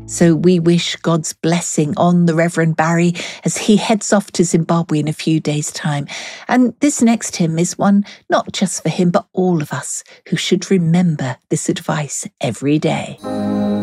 So we wish God's blessing on the Reverend Barry as he heads off to Zimbabwe in a few days' time. And this next hymn is one not just for him, but all of us who should remember this advice every day.